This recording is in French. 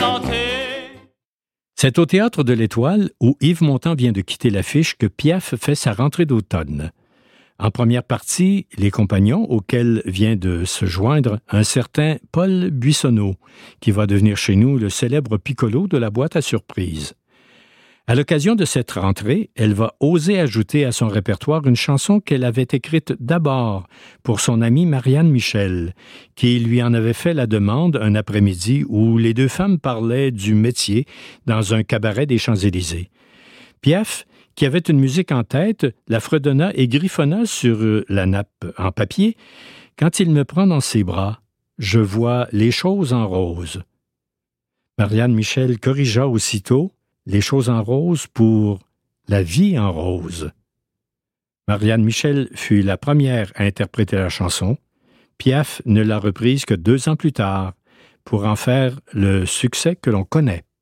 santé. C'est au Théâtre de l'Étoile, où Yves Montand vient de quitter l'affiche, que Piaf fait sa rentrée d'automne. En première partie, les compagnons auxquels vient de se joindre un certain Paul Buissonneau, qui va devenir chez nous le célèbre piccolo de la boîte à surprise. À l'occasion de cette rentrée, elle va oser ajouter à son répertoire une chanson qu'elle avait écrite d'abord pour son amie Marianne Michel, qui lui en avait fait la demande un après-midi où les deux femmes parlaient du métier dans un cabaret des Champs-Élysées. Piaf, qui avait une musique en tête, la fredonna et griffonna sur la nappe en papier. « Quand il me prend dans ses bras, je vois les choses en rose. » Marianne Michel corrigea aussitôt « les choses en rose » pour « la vie en rose ». Marianne Michel fut la première à interpréter la chanson. Piaf ne l'a reprise que 2 ans plus tard, pour en faire le succès que l'on connaît.